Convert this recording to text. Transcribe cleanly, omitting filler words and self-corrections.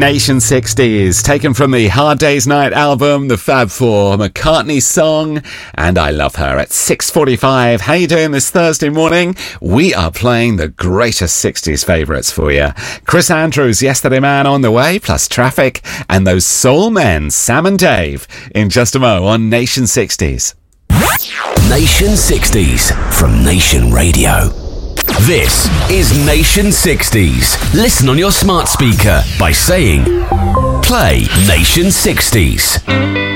Nation 60s, taken from the Hard Day's Night album, the Fab Four, McCartney's song, and I Love Her at 6:45. How you doing this Thursday morning? We are playing the greatest 60s favourites for you. Chris Andrews, Yesterday Man on the way, plus Traffic, and those soul men, Sam and Dave, in just a mo on Nation 60s. Nation 60s from Nation Radio. This is Nation 60s. Listen on your smart speaker by saying, play Nation 60s.